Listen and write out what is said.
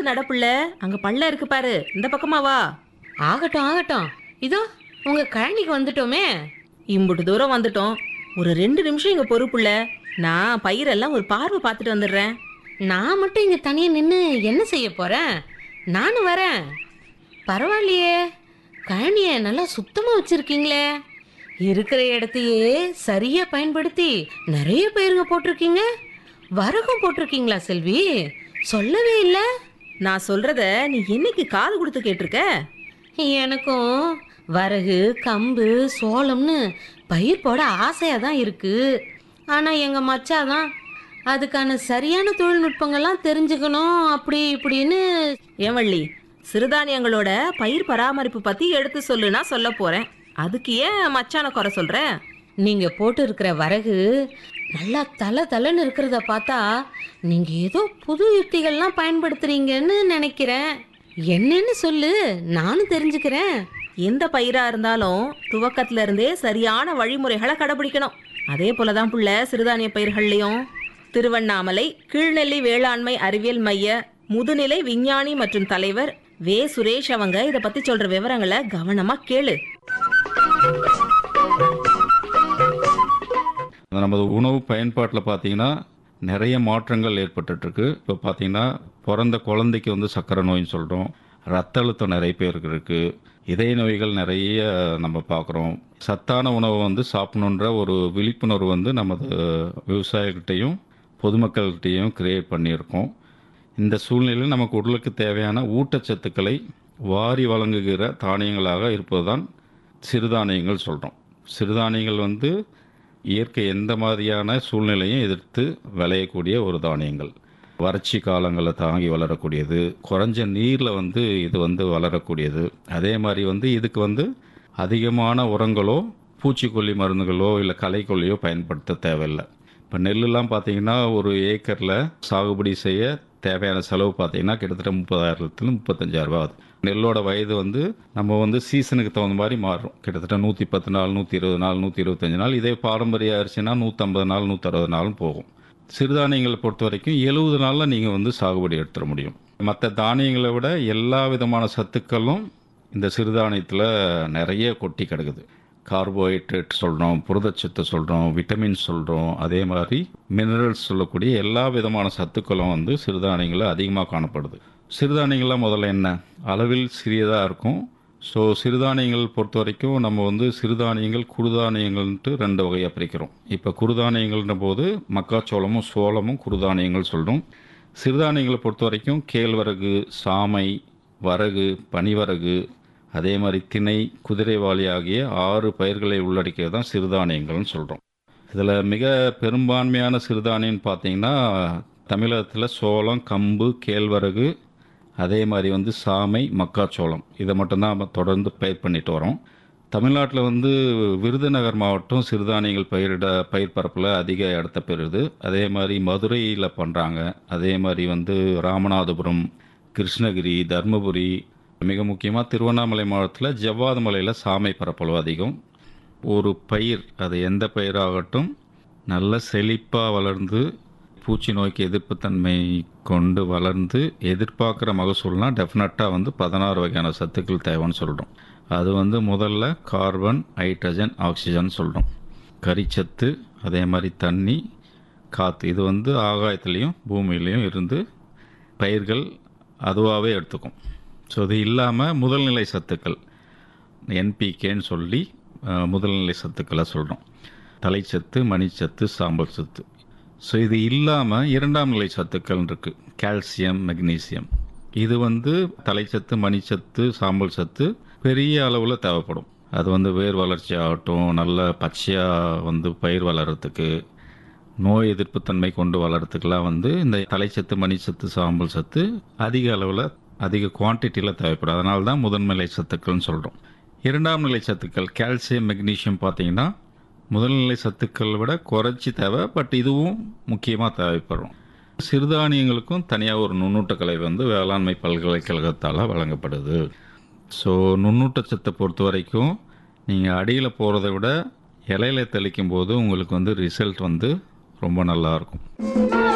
நடப்புல, அங்க பள்ளம் இருக்கு பாரு, இந்த பக்கமா வா. ஆகட்டும் ஆகட்டும், இதோ உங்க கழனிக்கு வந்துட்டோமே. இம்புட்டு தூரம் வந்துட்டோம். ஒரு 2 நிமிஷம் இங்க பொறுப்புல. நான் பயிரெல்லாம் ஒரு பார்வை பார்த்துட்டு வந்துடுறேன். நான் மட்டும் இங்க தனியா நின்று என்ன செய்ய போறேன்? நானும் வரேன். பரவாயில்லையே, கழனிய நல்லா சுத்தமா வச்சிருக்கீங்களே. இருக்கிற இடத்தையே சரியா பயன்படுத்தி நிறைய பயிருங்க போட்டிருக்கீங்க. வரகும் போட்டிருக்கீங்களா செல்வி? சொல்லவே இல்லை. நான் சொல்றத நீ என்னைக்கு காது கொடுத்து கேட்டிருக்க? எனக்கும் வரகு, கம்பு, சோளம்னு பயிர் போட ஆசையாக தான் இருக்கு. ஆனால் எங்கள் மச்சாதான் அதுக்கான சரியான தொழில்நுட்பங்கள்லாம் தெரிஞ்சுக்கணும் அப்படி இப்படின்னு. ஏவள்ளி, சிறுதானியங்களோட பயிர் பராமரிப்பு பத்தி எடுத்து சொல்லுனா சொல்ல போறேன். அதுக்கு ஏன் மச்சான குறை சொல்ற? நீங்கள் போட்டு இருக்கிற வரகு நல்லா தலை தலைன்னு இருக்கிறத பார்த்தா நீங்கள் ஏதோ புது யுக்திகள்லாம் பயன்படுத்துறீங்கன்னு நினைக்கிறேன். என்னன்னு சொல்லு, நானும் தெரிஞ்சுக்கிறேன். எந்த பயிரா இருந்தாலும் துவக்கத்துல இருந்தே சரியான வழிமுறைகளை கடைபிடிக்கணும். அதே போலதான் புள்ள சிறுதானிய பயிர்கள்லையும். திருவண்ணாமலை கீழ்நெல்லி வேளாண்மை அறிவியல் மைய முதுநிலை விஞ்ஞானி மற்றும் தலைவர் வே சுரேஷ் அவங்க இதை பத்தி சொல்ற விவரங்களை கவனமா கேளு. நமது உணவு பயன்பாட்டில் பார்த்தீங்கன்னா நிறைய மாற்றங்கள் ஏற்பட்டுருக்கு. இப்போ பார்த்தீங்கன்னா பிறந்த குழந்தைக்கு வந்து சர்க்கரை நோயின்னு சொல்கிறோம். ரத்த அழுத்தம் நிறைய பேருக்கு இருக்குது. இதய நோய்கள் நிறைய நம்ம பார்க்குறோம். சத்தான உணவை வந்து சாப்பிடணுன்ற ஒரு விழிப்புணர்வு வந்து நமது விவசாயிகிட்டையும் பொதுமக்கள்கிட்டையும் கிரியேட் பண்ணியிருக்கோம். இந்த சூழ்நிலையில் நமக்கு உடலுக்கு தேவையான ஊட்டச்சத்துக்களை வாரி வழங்குகிற தானியங்களாக இருப்பது தான் சிறுதானியங்கள் சொல்கிறோம். சிறுதானியங்கள் வந்து இயற்கை எந்த மாதிரியான சூழ்நிலையும் எதிர்த்து விளையக்கூடிய ஒரு தானியங்கள். வறட்சி காலங்களை தாங்கி வளரக்கூடியது, குறைஞ்ச நீரில் வந்து இது வந்து வளரக்கூடியது. அதே மாதிரி வந்து இதுக்கு வந்து அதிகமான உரங்களோ பூச்சிக்கொல்லி மருந்துகளோ இல்லை களைக்கொல்லியோ பயன்படுத்த தேவையில்லை. இப்போ நெல்லுலாம் பார்த்தீங்கன்னா ஒரு ஏக்கரில் சாகுபடி செய்ய தேவையான செலவு பார்த்தீங்கன்னா கிட்டத்தட்ட 30,000 35,000 ஆகுது. நெல்லோட வயது வந்து நம்ம வந்து சீசனுக்கு தகுந்த மாதிரி மாறும். கிட்டத்தட்ட 110 நாள், 120 நாள், 125 நாள். இதே பாரம்பரிய அரிசினா 150 நாள், 160 நாளும் போகும். சிறுதானியங்களை பொறுத்த வரைக்கும் 70 நாளில் நீங்கள் வந்து சாகுபடி எடுத்துட முடியும். மற்ற தானியங்களை விட எல்லா விதமான சத்துக்களும் இந்த சிறுதானியத்தில் நிறைய கொட்டி கிடக்குது. கார்போஹைட்ரேட் சொல்கிறோம், புரதச்சத்து சொல்கிறோம், விட்டமின்ஸ் சொல்கிறோம், அதே மாதிரி மினரல்ஸ் சொல்லக்கூடிய எல்லா விதமான சத்துக்களும் வந்து சிறுதானியங்களில் அதிகமாக காணப்படுது. சிறுதானியங்கள்லாம் முதல்ல என்ன அளவில் சிறியதாக இருக்கும். ஸோ சிறுதானியங்கள் பொறுத்த வரைக்கும் நம்ம வந்து சிறுதானியங்கள் குறுதானியங்கள்ன்ட்டு 2 வகையாக பிரிக்கிறோம். இப்போ குறுதானியங்கள்ன்ற போது மக்காச்சோளமும் சோளமும் குறுதானியங்கள் சொல்கிறோம். சிறுதானியங்களை பொறுத்த வரைக்கும் கேழ்வரகு, சாமை, வரகு, பனிவரகு, அதே மாதிரி திணை, குதிரைவாலி ஆகிய 6 பயிர்களை உள்ளடக்கியது தான் சிறுதானியங்கள்னு சொல்கிறோம். இதில் மிக பெரும்பான்மையான சிறுதானியம்னு பார்த்தீங்கன்னா தமிழகத்தில் சோளம், கம்பு, கேழ்வரகு, அதே மாதிரி வந்து சாமை, மக்காச்சோளம், இதை மட்டும்தான் நம்ம தொடர்ந்து பயிர் பண்ணிட்டு வரோம். தமிழ்நாட்டில் வந்து விருதுநகர் மாவட்டம் சிறுதானியங்கள் பயிர் பரப்பில் அதிக இடத்த பெறுது. அதே மாதிரி மதுரையில் பண்ணுறாங்க. அதே மாதிரி வந்து ராமநாதபுரம், கிருஷ்ணகிரி, தர்மபுரி, மிக முக்கியமாக திருவண்ணாமலை மாவட்டத்தில் ஜவ்வாது மலையில் சாமை பரப்பளவு அதிகம். ஒரு பயிர் அது எந்த பயிராகட்டும் நல்ல செழிப்பாக வளர்ந்து பூச்சி நோய்க்கு எதிர்ப்புத்தன்மை கொண்டு வளர்ந்து எதிர்பார்க்குற மகசூல்னால் டெஃபினட்டாக வந்து 16 வகையான சத்துக்கள் தேவைன்னு சொல்கிறோம். அது வந்து முதல்ல கார்பன், ஹைட்ரஜன், ஆக்சிஜன் சொல்கிறோம். கரிச்சத்து, அதே மாதிரி தண்ணி, காற்று, இது வந்து ஆகாயத்துலேயும் பூமியிலையும் இருந்து பயிர்கள் அதுவாகவே எடுத்துக்கும். ஸோ இது இல்லாமல் முதல்நிலை சத்துக்கள் என்பிகேன்னு சொல்லி முதல்நிலை சத்துக்களை சொல்கிறோம். தலைச்சத்து, மணிச்சத்து, சாம்பல் சத்து. ஸோ இது இல்லாமல் 2ஆம் நிலை சத்துக்கள் இருக்குது. Calcium, magnesium. இது வந்து தலைச்சத்து, மணிச்சத்து, சாம்பல் சத்து பெரிய அளவில் தேவைப்படும். அது வந்து வேர் வளர்ச்சி ஆகட்டும், நல்ல பச்சையாக வந்து பயிர் வளர்கிறதுக்கு, நோய் எதிர்ப்புத்தன்மை கொண்டு வளர்கிறதுக்கெலாம் வந்து இந்த தலைச்சத்து, மணிச்சத்து, சாம்பல் சத்து அதிக அளவில் அதிக குவான்டிட்டியில் தேவைப்படும். அதனால தான் முதன்நிலை சத்துக்கள்னு சொல்கிறோம். 2ஆம் நிலை சத்துக்கள் கால்சியம், மெக்னீசியம் பார்த்தீங்கன்னா முதல்நிலை சத்துக்களை விட குறைச்சி தேவை, பட் இதுவும் முக்கியமாக தேவைப்படும். சிறுதானியங்களுக்கும் தனியாக ஒரு நுண்ணூட்டக்கலை வந்து வேளாண்மை பல்கலைக்கழகத்தால் வழங்கப்படுது. ஸோ நுண்ணூட்டச்சத்தை பொறுத்த வரைக்கும் நீங்கள் அடியில் போகிறத விட இலையில தெளிக்கும் போது உங்களுக்கு வந்து ரிசல்ட் வந்து ரொம்ப நல்லாயிருக்கும்.